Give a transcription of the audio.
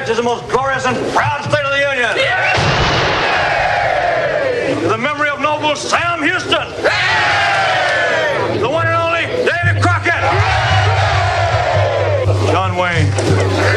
United States is the most glorious and proud state of the Union. To the memory of noble Sam Houston. The one and only Davy Crockett. John Wayne.